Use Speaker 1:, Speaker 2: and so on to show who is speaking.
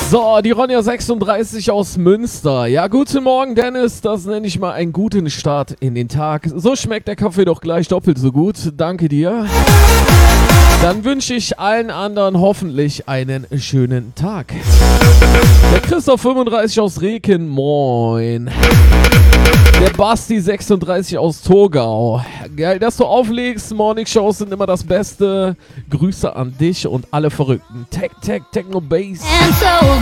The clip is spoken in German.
Speaker 1: So, die Ronja 36 aus Münster. Ja, guten Morgen, Dennis. Das nenne ich mal einen guten Start in den Tag. So schmeckt der Kaffee doch gleich doppelt so gut. Danke dir. Dann wünsche ich allen anderen hoffentlich einen schönen Tag. Der Christoph 35 aus Reken, moin. Der Basti 36 aus Torgau. Geil, dass du auflegst. Morning-Shows sind immer das Beste. Grüße an dich und alle Verrückten. Techno Bass.